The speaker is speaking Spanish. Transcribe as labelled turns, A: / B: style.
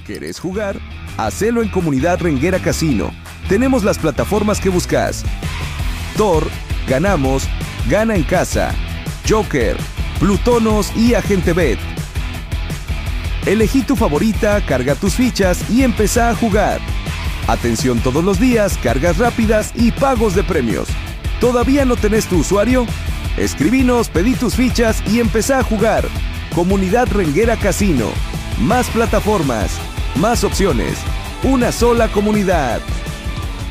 A: ¿Querés jugar? Hacelo en Comunidad Renguera Casino. Tenemos las plataformas que buscas: Thor, Ganamos, Gana en Casa, Joker, Plutonos y Agente Bet. Elegí tu favorita, carga tus fichas y empezá a jugar. Atención todos los días, cargas rápidas y pagos de premios. ¿Todavía no tenés tu usuario? Escribinos, pedí tus fichas y empezá a jugar. Comunidad Renguera Casino. Más plataformas, más opciones. Una sola comunidad.